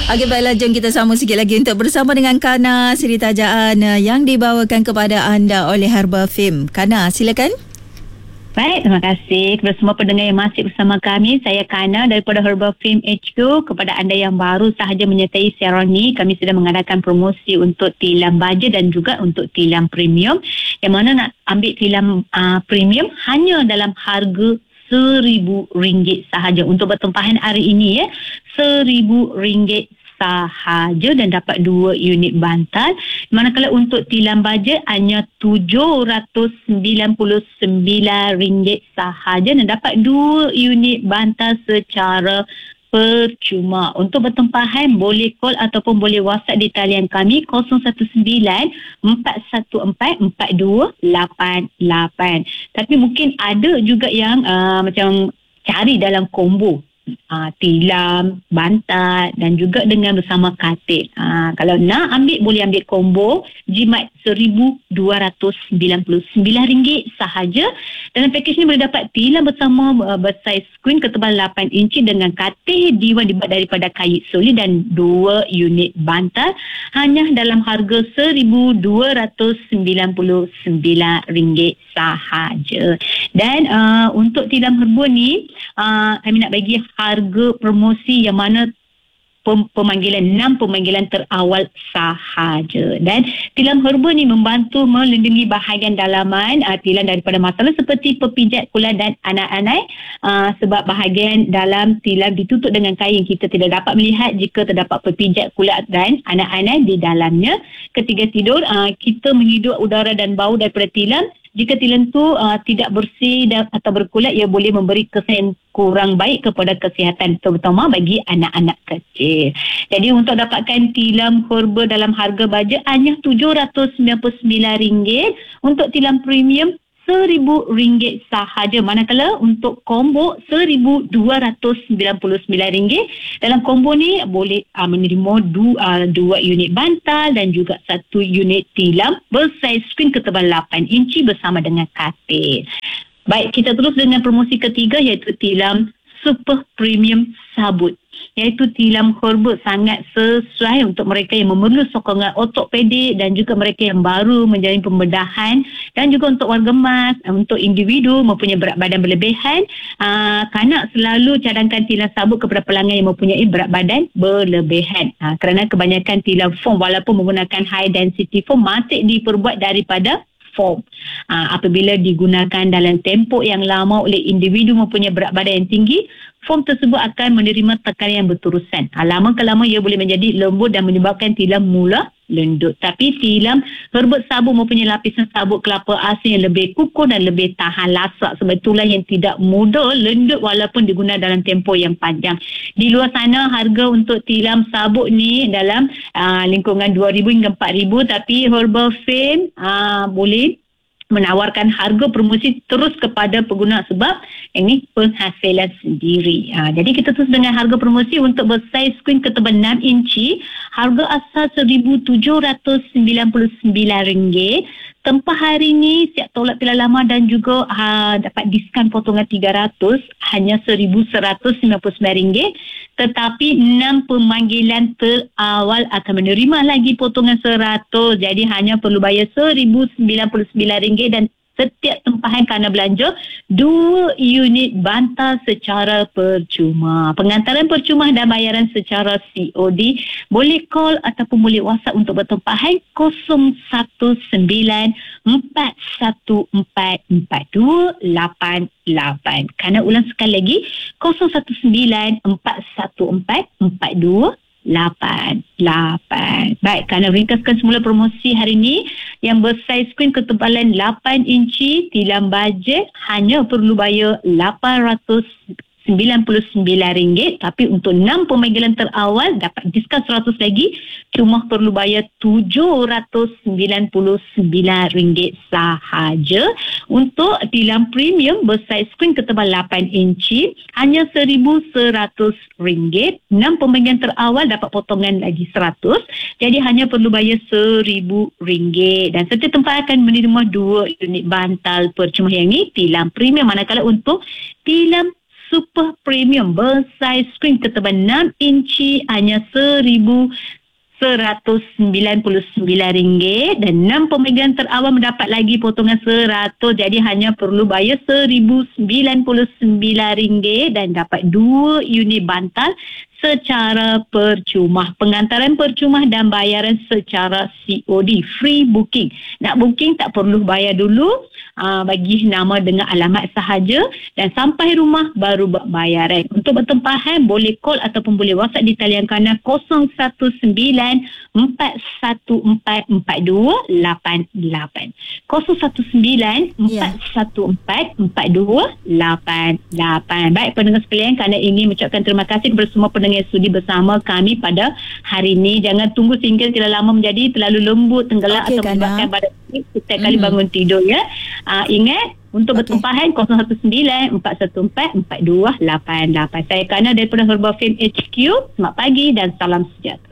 Okey, baiklah, jom kita sambung sikit lagi untuk bersama dengan Kana, siri tajaan yang dibawakan kepada anda oleh Herbal Fame. Kana, silakan. Baik, terima kasih kepada semua pendengar yang masih bersama kami. Saya Kana daripada Herbal Fame HQ. Kepada anda yang baru sahaja menyertai siaran ni, kami sedang mengadakan promosi untuk tilam baja dan juga untuk tilam premium. Yang mana nak ambil tilam premium hanya dalam harga RM1,000 sahaja. Untuk bertempahan hari ini RM1,000 sahaja dan dapat 2 unit bantal. Manakala untuk tilam baja hanya RM799 sahaja dan dapat 2 unit bantal secara percuma. Untuk bertempahan boleh call ataupun boleh WhatsApp di talian kami 019-414-4288. Tapi mungkin ada juga yang macam cari dalam combo. Tilam, bantal dan juga dengan bersama katil. Kalau nak ambil, boleh ambil combo jimat RM1,299 sahaja. Dalam pakej ni boleh dapat tilam bersama bersaiz queen ketebal 8 inci dengan katil diwan dibuat daripada kayu soli dan 2 unit bantal hanya dalam harga RM1,299 sahaja. Dan untuk tilam herba ni kami nak bagi harga promosi yang mana pemanggilan 6 pemanggilan terawal sahaja. Dan tilam herba ni membantu melindungi bahagian dalaman tilam daripada masalah seperti pepijat kulat dan anak-anak, sebab bahagian dalam tilam ditutup dengan kain. Kita tidak dapat melihat jika terdapat pepijat kulat dan anak-anak di dalamnya. Ketika tidur kita menghidup udara dan bau daripada tilam. Jika tilam tu tidak bersih atau berkulat, ia boleh memberi kesan kurang baik kepada kesihatan, terutama bagi anak-anak kecil. Jadi untuk dapatkan tilam herba dalam harga baja hanya RM799. Untuk tilam premium RM1,000 sahaja. Manakala untuk combo RM1,299. Dalam combo ni boleh menerima 2 unit bantal dan juga 1 unit tilam bersaiz queen ketebal 8 inci bersama dengan katil. Baik, kita terus dengan promosi ketiga iaitu tilam super premium sabut. Iaitu tilam herba sangat sesuai untuk mereka yang memerlukan sokongan ortopedik dan juga mereka yang baru menjalani pembedahan dan juga untuk warga emas, untuk individu mempunyai berat badan berlebihan. Kanak selalu cadangkan tilam sabut kepada pelanggan yang mempunyai berat badan berlebihan. Kerana kebanyakan tilam foam walaupun menggunakan high density foam masih diperbuat daripada foam. Apabila digunakan dalam tempoh yang lama oleh individu mempunyai berat badan yang tinggi, foam tersebut akan menerima tekanan yang berterusan. Lama ke lama ia boleh menjadi lembut dan menyebabkan tilam mula lendut. Tapi tilam herba sabut mempunyai lapisan sabut kelapa asin yang lebih kukuh dan lebih tahan lasak. Sebab itulah yang tidak mudah lendut walaupun digunakan dalam tempoh yang panjang. Di luar sana harga untuk tilam sabut ni dalam lingkungan RM2,000 hingga RM4,000, tapi Herbal Fame boleh menawarkan harga promosi terus kepada pengguna sebab ini penghasilan sendiri. Jadi kita terus dengan harga promosi untuk bersaiz queen ketebal 6 inci. Harga asal RM1,799. Tempah hari ni siap tolak pilihan lama dan juga dapat diskaun potongan 300 hanya RM1,199. Tetapi 6 pemanggilan terawal akan menerima lagi potongan 100. Jadi hanya perlu bayar RM1,099 dan setiap tempahan kerana belanja 2 unit bantal secara percuma. Pengantaran percuma dan bayaran secara COD. Boleh call ataupun boleh WhatsApp untuk bertempahan 019-414-4288. Kerana ulang sekali lagi 019-414-4288. Baik, kerana ringkaskan semula promosi hari ini yang bersaiz queen ketebalan 8 inci tilam bajet hanya perlu bayar RM899. Tapi untuk 6 pemanggilan terawal dapat diskaun 100 lagi, cuma perlu bayar RM799 sahaja. Untuk tilam premium bersaiz queen ketebal 8 inci hanya RM1,100. 6 pemanggilan terawal dapat potongan lagi 100. Jadi hanya perlu bayar RM1,000 dan setiap tempat akan menerima 2 unit bantal percuma. Yang ini tilam premium. Manakala untuk tilam super premium bersaiz skrin ketebal 6 inci hanya RM1,199 dan 6 pemegang terawal mendapat lagi potongan 100, jadi hanya perlu bayar RM1,099 dan dapat 2 unit bantal secara percuma. Pengantaran percuma dan bayaran secara COD, free booking. Nak booking tak perlu bayar dulu, bagi nama dengan alamat sahaja dan sampai rumah baru buat bayaran. Untuk bertempahan boleh call ataupun boleh WhatsApp di talian kanan 019-414-4288. 019-414-4288. Baik pendengar sekalian, kerana ingin mengucapkan terima kasih kepada semua pendengar yang sudi bersama kami pada hari ini. Jangan tunggu single tidak lama menjadi terlalu lembut, tenggelam atau menyebabkan badan setiap kali bangun tidur ya. Ingat untuk bertempahan 019-414-4288. Saya Kana daripada Herbal Fame HQ. Selamat pagi dan salam sejahtera.